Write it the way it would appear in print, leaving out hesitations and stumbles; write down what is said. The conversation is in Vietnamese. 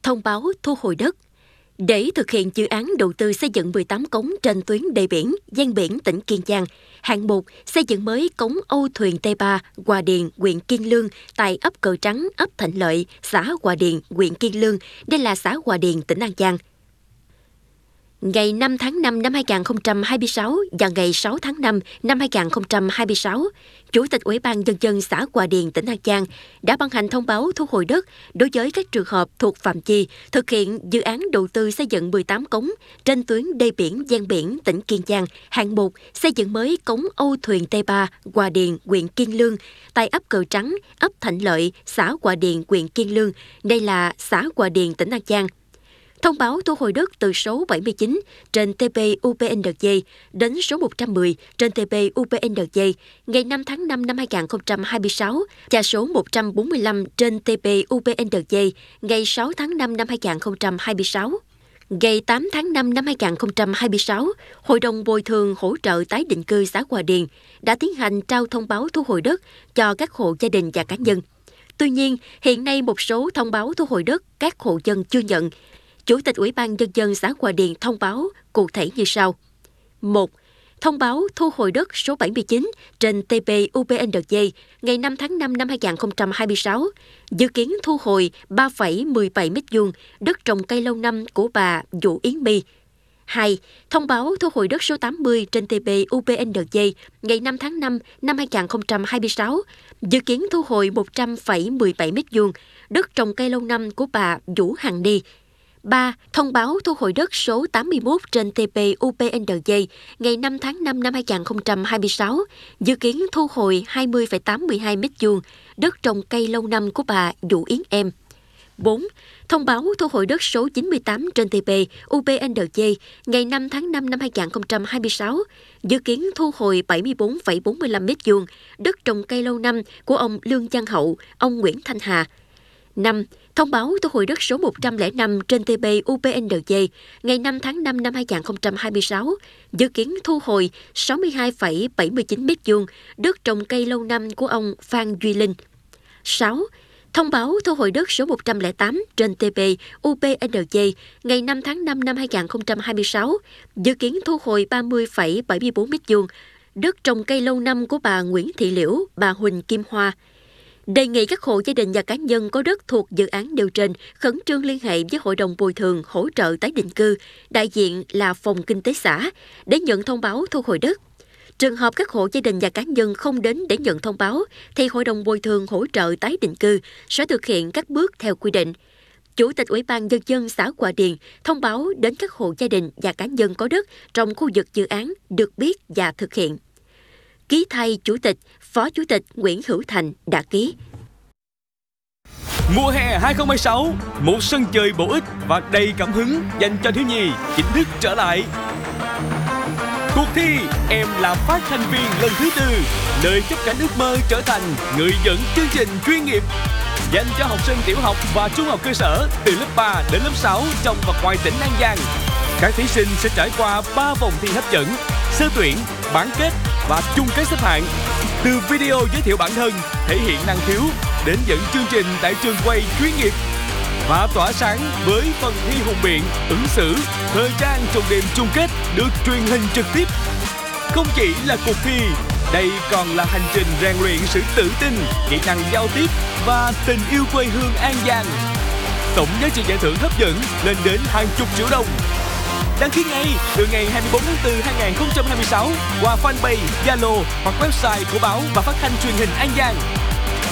thông báo thu hồi đất. Để thực hiện dự án đầu tư xây dựng 18 cống trên tuyến đê biển, ven biển tỉnh Kiên Giang, hạng mục xây dựng mới cống Âu Thuyền T3, Hòa Điền, huyện Kiên Lương tại ấp Cờ Trắng, ấp Thạnh Lợi, xã Hòa Điền, huyện Kiên Lương, đây là xã Hòa Điền, tỉnh An Giang. Ngày 5 tháng 5 năm 2026 và ngày 6 tháng 5 năm 2026, Chủ tịch Ủy ban Nhân dân xã Hòa Điền, tỉnh An Giang đã ban hành thông báo thu hồi đất đối với các trường hợp thuộc phạm vi thực hiện dự án đầu tư xây dựng 18 cống trên tuyến đê biển ven biển tỉnh Kiên Giang, hạng mục xây dựng mới cống Âu Thuyền T3, Hòa Điền, huyện Kiên Lương tại ấp Cờ Trắng, ấp Thạnh Lợi, xã Hòa Điền, huyện Kiên Lương, đây là xã Hòa Điền, tỉnh An Giang. Thông báo thu hồi đất từ số 79 trên TP-UPND đến số 110 trên TP-UPND ngày 5 tháng 5 năm 2026 và số 145 trên TP-UPND ngày 6 tháng 5 năm 2026. Ngày 8 tháng 5 năm 2026, Hội đồng Bồi thường Hỗ trợ Tái định cư xã Hòa Điền đã tiến hành trao thông báo thu hồi đất cho các hộ gia đình và cá nhân. Tuy nhiên, hiện nay một số thông báo thu hồi đất các hộ dân chưa nhận. Chủ tịch Ủy ban Nhân dân xã Hòa Điền thông báo cụ thể như sau. 1. Thông báo thu hồi đất số 79 trên TP-UPND ngày 5 tháng 5 năm 2026, dự kiến thu hồi 3,17 m2 đất trồng cây lâu năm của bà Vũ Yến My. 2. Thông báo thu hồi đất số 80 trên TP-UPND ngày 5 tháng 5 năm 2026, dự kiến thu hồi 100,17 m2 đất trồng cây lâu năm của bà Vũ Hằng Ni. 3. Thông báo thu hồi đất số 81 trên TP-UPND ngày 5 tháng 5 năm 2026, dự kiến thu hồi 20,812 m2 đất trồng cây lâu năm của bà Vũ Yến Em. 4. Thông báo thu hồi đất số 98 trên TP-UPND ngày 5 tháng 5 năm 2026, dự kiến thu hồi 74,45 m2 đất trồng cây lâu năm của ông Lương Văn Hậu, ông Nguyễn Thanh Hà. 5. Thông báo thu hồi đất số 105 trên TP-UPND ngày 5 tháng 5 năm 2026, dự kiến thu hồi 62,79 m2 đất trồng cây lâu năm của ông Phan Duy Linh. 6. Thông báo thu hồi đất số 108 trên TP-UPND ngày 5 tháng 5 năm 2026, dự kiến thu hồi 30,74 m2 đất trồng cây lâu năm của bà Nguyễn Thị Liễu, bà Huỳnh Kim Hoa. Đề nghị các hộ gia đình và cá nhân có đất thuộc dự án nêu trên khẩn trương liên hệ với Hội đồng Bồi thường Hỗ trợ Tái định cư, đại diện là Phòng Kinh tế xã, để nhận thông báo thu hồi đất. Trường hợp các hộ gia đình và cá nhân không đến để nhận thông báo, thì Hội đồng Bồi thường Hỗ trợ Tái định cư sẽ thực hiện các bước theo quy định. Chủ tịch Ủy ban Nhân dân xã Hòa Điền thông báo đến các hộ gia đình và cá nhân có đất trong khu vực dự án được biết và thực hiện. Ký thay Chủ tịch, Phó Chủ tịch Nguyễn Hữu Thành đã ký. Mùa hè 2026, một sân chơi bổ ích và đầy cảm hứng dành cho thiếu nhi chính thức trở lại. Cuộc thi Em là phát thanh viên lần thứ 4, nơi chấp cánh ước mơ trở thành người dẫn chương trình chuyên nghiệp, dành cho học sinh tiểu học và trung học cơ sở từ lớp 3 đến lớp 6 trong và ngoài tỉnh An Giang. Các thí sinh sẽ trải qua 3 vòng thi hấp dẫn: sơ tuyển, bán kết và chung kết xếp hạng. Từ video giới thiệu bản thân, thể hiện năng khiếu đến dẫn chương trình tại trường quay chuyên nghiệp, và tỏa sáng với phần thi hùng biện, ứng xử, thời trang trong đêm chung kết được truyền hình trực tiếp. Không chỉ là cuộc thi, đây còn là hành trình rèn luyện sự tự tin, kỹ năng giao tiếp và tình yêu quê hương An Giang. Tổng giá trị giải thưởng hấp dẫn lên đến hàng chục triệu đồng. Đăng ký ngay từ ngày 24 tháng 4 2026 qua fanpage, Zalo hoặc website của báo và phát thanh truyền hình An Giang.